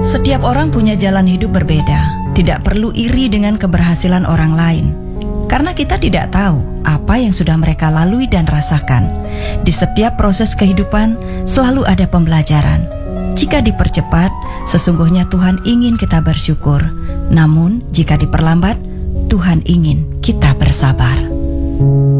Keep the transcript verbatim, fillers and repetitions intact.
Setiap orang punya jalan hidup berbeda. Tidak perlu iri dengan keberhasilan orang lain, karena kita tidak tahu apa yang sudah mereka lalui dan rasakan. Di setiap proses kehidupan selalu ada pembelajaran. Jika dipercepat, sesungguhnya Tuhan ingin kita bersyukur. Namun, jika diperlambat, Tuhan ingin kita bersabar.